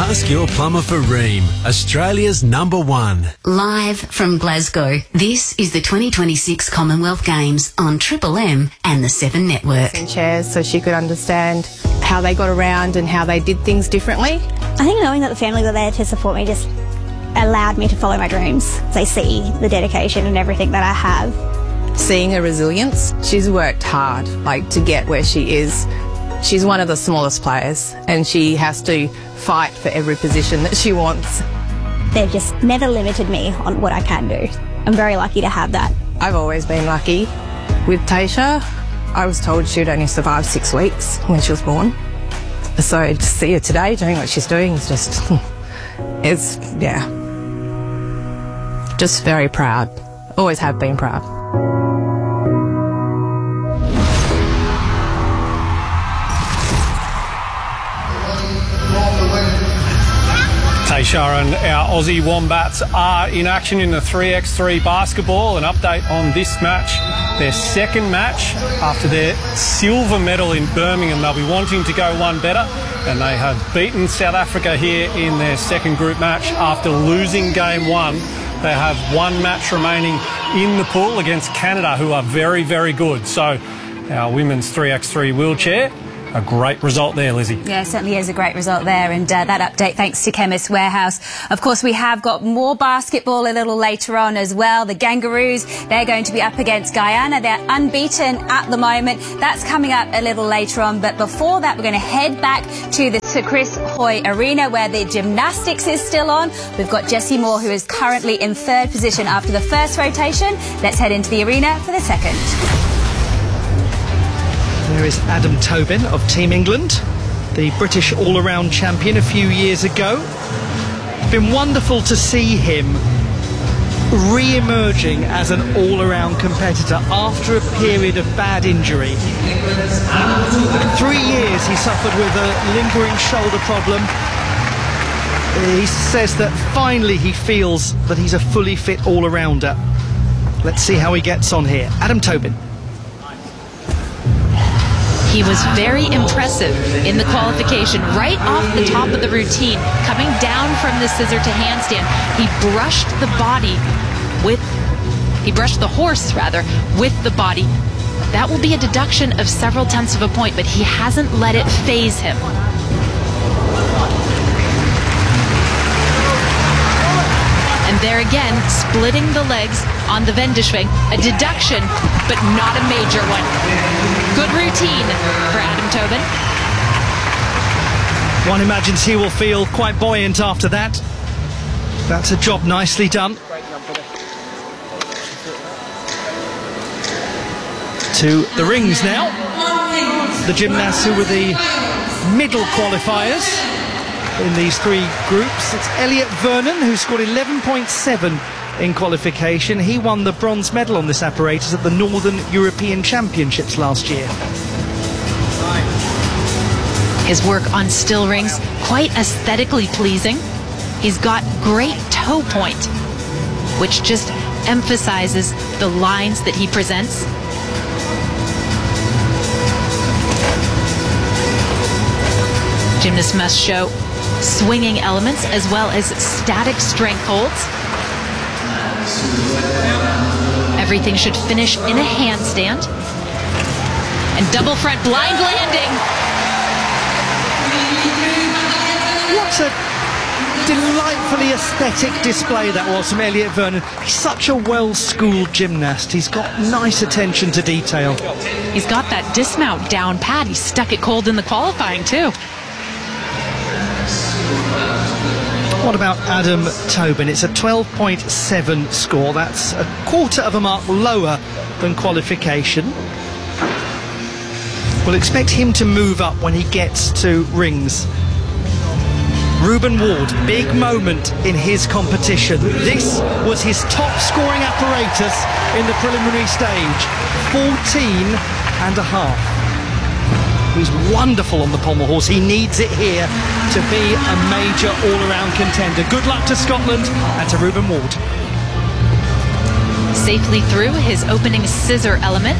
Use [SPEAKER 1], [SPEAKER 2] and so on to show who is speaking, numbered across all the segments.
[SPEAKER 1] Ask your plumber for Rheem, Australia's #1.
[SPEAKER 2] Live from Glasgow, this is the 2026 Commonwealth Games on Triple M and the 7 Network.
[SPEAKER 3] In chairs so she could understand how they got around and how they did things differently.
[SPEAKER 4] I think knowing that the family were there to support me just allowed me to follow my dreams. They see the dedication and everything that I have.
[SPEAKER 3] Seeing her resilience, she's worked hard, to get where she is. She's one of the smallest players and she has to fight for every position that she wants.
[SPEAKER 4] They've just never limited me on what I can do. I'm very lucky to have that.
[SPEAKER 3] I've always been lucky. With Tasha, I was told she'd only survive 6 weeks when she was born. So to see her today doing what she's doing is just, just very proud. Always have been proud.
[SPEAKER 5] Taysha and our Aussie Wombats are in action in the 3x3 basketball. An update on this match, their second match after their silver medal in Birmingham. They'll be wanting to go one better, and they have beaten South Africa here in their second group match after losing game 1. They have one match remaining in the pool against Canada, who are very, very good. So our women's 3x3 wheelchair, a great result there, Lizzie.
[SPEAKER 6] Yeah, certainly is a great result there, and that update thanks to Chemist Warehouse. Of course, we have got more basketball a little later on as well. The Kangaroos, they're going to be up against Guyana. They're unbeaten at the moment. That's coming up a little later on, but before that, we're going to head back to the Sir Chris Hoy Arena where the gymnastics is still on. We've got Jessie Moore, who is currently in 3rd position after the first rotation. Let's head into the arena for the second.
[SPEAKER 7] There is Adam Tobin of Team England, the British all-around champion a few years ago. It's been wonderful to see him re-emerging as an all-around competitor after a period of bad injury. 3 years he suffered with a lingering shoulder problem. He says that finally he feels that he's a fully fit all-arounder. Let's see how he gets on here. Adam Tobin.
[SPEAKER 8] He was very impressive in the qualification. Right off the top of the routine, coming down from the scissor to handstand, he brushed the horse with the body. That will be a deduction of several tenths of a point, but he hasn't let it faze him. And there again, splitting the legs on the Wendeschwing. A deduction, but not a major one. Good routine for Adam Tobin.
[SPEAKER 7] One imagines he will feel quite buoyant after that. That's a job nicely done. To the rings now. The gymnasts who were the middle qualifiers in these 3 groups. It's Elliot Vernon, who scored 11.7 in qualification. He won the bronze medal on this apparatus at the Northern European Championships last year.
[SPEAKER 8] His work on still rings, quite aesthetically pleasing. He's got great toe point, which just emphasizes the lines that he presents. Gymnasts must show swinging elements as well as static strength holds. Everything should finish in a handstand. And double front blind landing.
[SPEAKER 7] What a delightfully aesthetic display that was from Elliot Vernon. He's such a well-schooled gymnast. He's got nice attention to detail.
[SPEAKER 8] He's got that dismount down pat. He stuck it cold in the qualifying too.
[SPEAKER 7] What about Adam Tobin? It's a 12.7 score. That's a quarter of a mark lower than qualification. We'll expect him to move up when he gets to rings. Ruben Ward, big moment in his competition. This was his top scoring apparatus in the preliminary stage, 14.5. He's wonderful on the pommel horse. He needs it here to be a major all-around contender. Good luck to Scotland and to Ruben Ward.
[SPEAKER 8] Safely through his opening scissor element.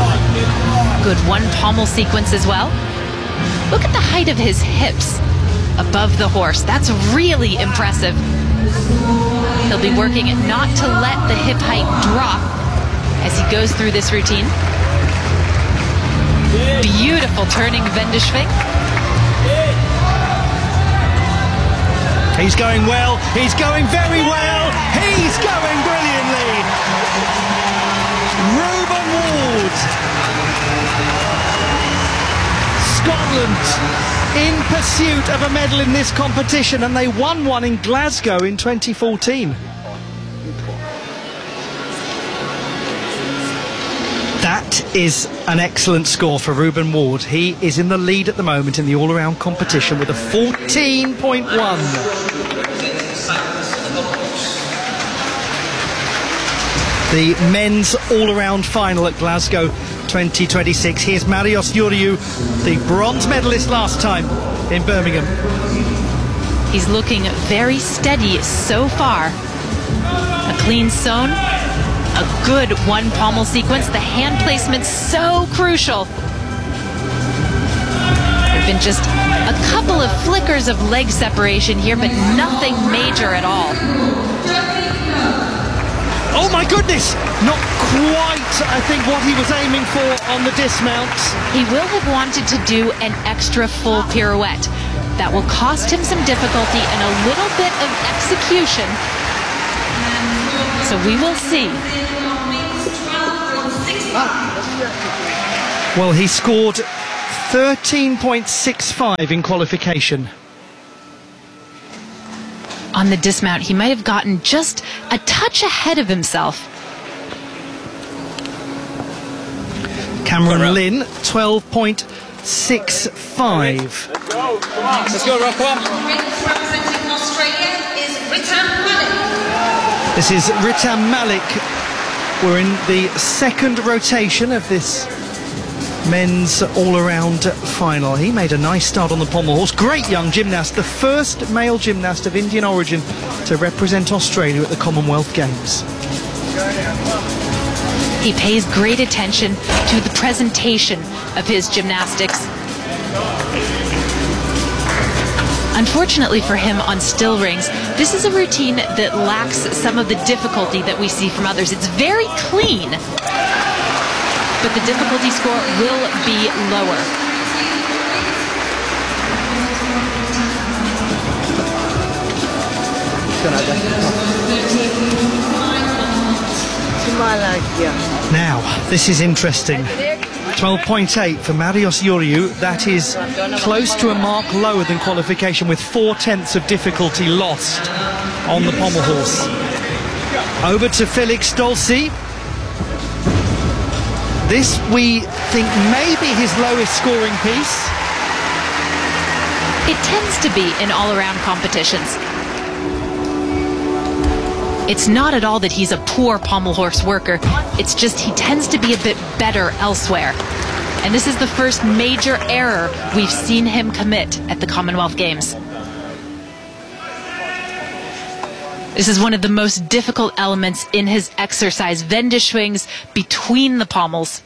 [SPEAKER 8] Good one pommel sequence as well. Look at the height of his hips. above the horse. That's really impressive. He'll be working it not to let the hip height drop as he goes through this routine. Beautiful turning Wendeschwing.
[SPEAKER 7] He's going well. He's going very well. He's going brilliantly. Ruben Ward. Scotland in pursuit of a medal in this competition, and they won one in Glasgow in 2014. That is an excellent score for Ruben Ward. He is in the lead at the moment in the all-around competition with a 14.1. The men's all-around final at Glasgow 2026. Here's Marios Yuriu, the bronze medalist last time in Birmingham.
[SPEAKER 8] He's looking very steady so far. A clean sewn, a good one pommel sequence. The hand placement's so crucial. There've been just a couple of flickers of leg separation here, but nothing major at all.
[SPEAKER 7] Oh my goodness! Not quite, I think, what he was aiming for on the dismount.
[SPEAKER 8] He will have wanted to do an extra full pirouette. That will cost him some difficulty and a little bit of execution. So we will see.
[SPEAKER 7] Well, he scored 13.65 in qualification.
[SPEAKER 8] On the dismount, he might have gotten just a touch ahead of himself.
[SPEAKER 7] Cameron Lynn, 12.65.
[SPEAKER 9] Let's go, Rockwell. Representing Australia is Ritam Malik.
[SPEAKER 7] This is Ritam Malik. We're in the second rotation of this men's all-around final. He made a nice start on the pommel horse. Great young gymnast, the first male gymnast of Indian origin to represent Australia at the Commonwealth Games.
[SPEAKER 8] He pays great attention to the presentation of his gymnastics. Unfortunately for him on still rings, this is a routine that lacks some of the difficulty that we see from others. It's very clean, but the difficulty score will be lower.
[SPEAKER 7] Now, this is interesting. 12.8 for Marios Yuriu. That is close to a mark lower than qualification, with 4/10 of difficulty lost on the pommel horse. Over to Felix Dolci. This, we think, may be his lowest scoring piece.
[SPEAKER 8] It tends to be in all-around competitions. It's not at all that he's a poor pommel horse worker. It's just he tends to be a bit better elsewhere. And this is the first major error we've seen him commit at the Commonwealth Games. This is one of the most difficult elements in his exercise, Wendeschwings between the pommels.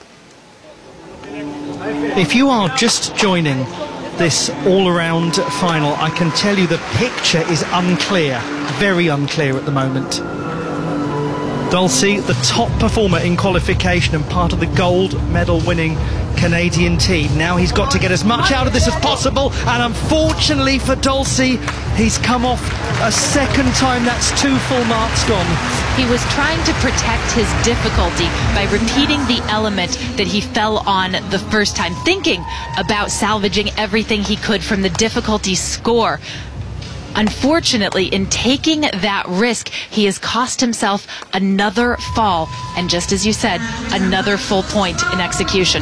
[SPEAKER 7] If you are just joining this all-around final, I can tell you the picture is unclear, very unclear at the moment. Dolci, the top performer in qualification and part of the gold medal winning Canadian team. Now he's got to get as much out of this as possible, and unfortunately for Dolci, he's come off a second time. That's 2 full marks gone.
[SPEAKER 8] He was trying to protect his difficulty by repeating the element that he fell on the first time, thinking about salvaging everything he could from the difficulty score. Unfortunately, in taking that risk, he has cost himself another fall, and just as you said, another full point in execution.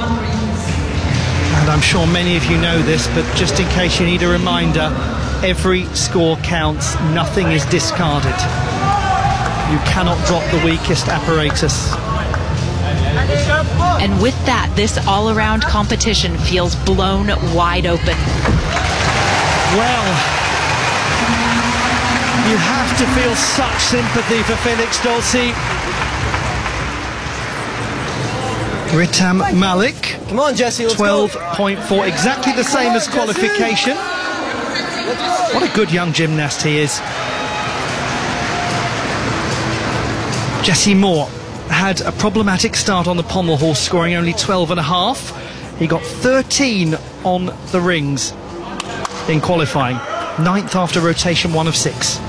[SPEAKER 7] And I'm sure many of you know this, but just in case you need a reminder, every score counts, nothing is discarded. You cannot drop the weakest apparatus.
[SPEAKER 8] And with that, this all-around competition feels blown wide open.
[SPEAKER 7] Well, you have to feel such sympathy for Felix Dolci. Ritam Malik,
[SPEAKER 9] Come on, Jesse, let's
[SPEAKER 7] 12.4, exactly the same as qualification. What a good young gymnast he is. Jesse Moore had a problematic start on the pommel horse, scoring only 12.5. He got 13 on the rings in qualifying, 9th after rotation 1 of 6.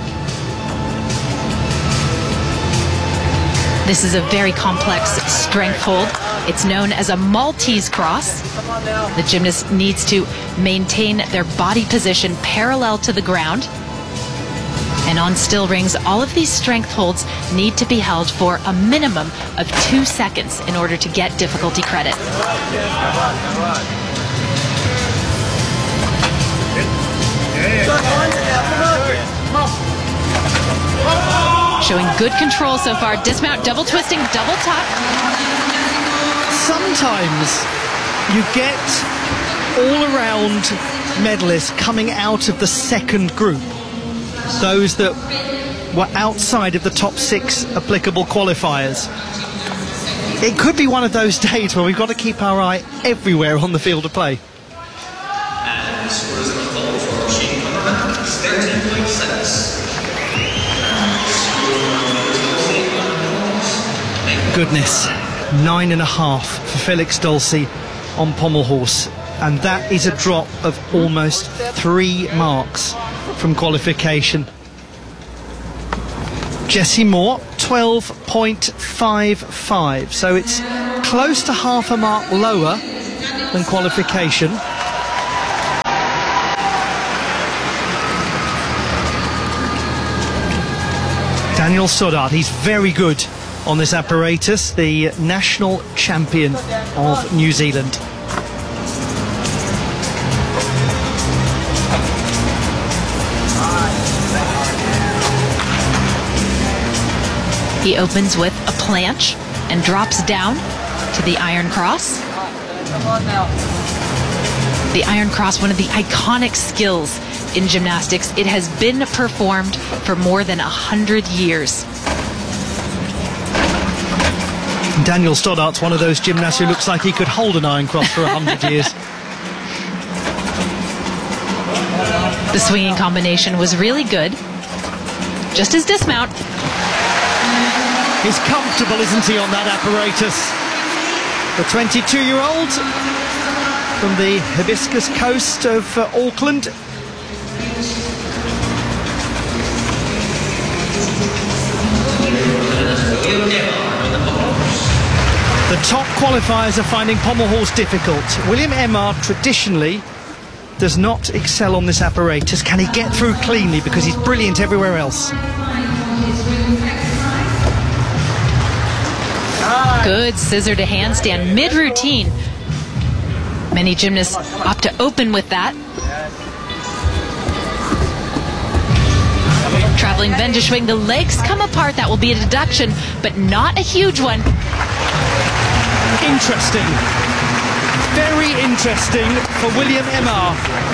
[SPEAKER 8] This is a very complex strength hold. It's known as a Maltese cross. The gymnast needs to maintain their body position parallel to the ground. And on still rings, all of these strength holds need to be held for a minimum of 2 seconds in order to get difficulty credit. Showing good control so far. Dismount, double twisting, double tuck.
[SPEAKER 7] Sometimes you get all-around medalists coming out of the second group, those that were outside of the top 6 applicable qualifiers. It could be one of those days where we've got to keep our eye everywhere on the field of play. Goodness, 9.5 for Felix Dulcie on pommel horse, and that is a drop of almost 3 marks from qualification. Jesse Moore, 12.55, so it's close to half a mark lower than qualification. Daniel Stoddart, he's very good on this apparatus, the national champion of New Zealand.
[SPEAKER 8] He opens with a planche and drops down to the iron cross. The iron cross, one of the iconic skills in gymnastics. It has been performed for more than 100 years.
[SPEAKER 7] Daniel Stoddart's one of those gymnasts who looks like he could hold an iron cross for 100 years.
[SPEAKER 8] The swinging combination was really good. Just his dismount.
[SPEAKER 7] He's comfortable, isn't he, on that apparatus? The 22-year-old from the Hibiscus coast of Auckland. The top qualifiers are finding pommel horse difficult. William Emard traditionally does not excel on this apparatus. Can he get through cleanly, because he's brilliant everywhere else?
[SPEAKER 8] Good scissor to handstand mid-routine. Many gymnasts opt to open with that. Traveling bend to swing, the legs come apart. That will be a deduction, but not a huge one.
[SPEAKER 7] Interesting. Very interesting for William Emard.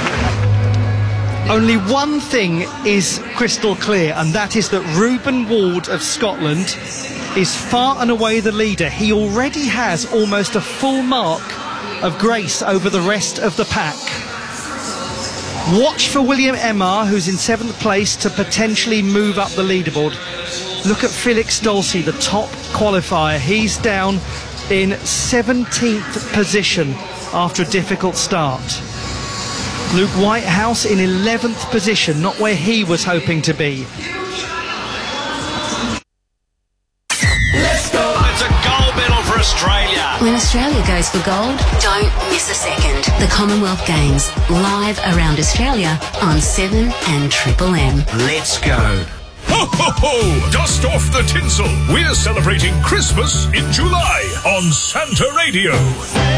[SPEAKER 7] Only one thing is crystal clear, and that is that Reuben Ward of Scotland is far and away the leader. He already has almost a full mark of grace over the rest of the pack. Watch for William Emard, who's in 7th place, to potentially move up the leaderboard. Look at Felix Dulcie, the top qualifier. He's down in 17th position after a difficult start. Luke Whitehouse in 11th position, not where he was hoping to be.
[SPEAKER 1] Let's go! It's a gold medal for Australia.
[SPEAKER 2] When Australia goes for gold, don't miss a second. The Commonwealth Games, live around Australia on 7 and Triple M.
[SPEAKER 1] Let's go.
[SPEAKER 10] Ho, ho, ho! Dust off the tinsel. We're celebrating Christmas in July on Santa Radio.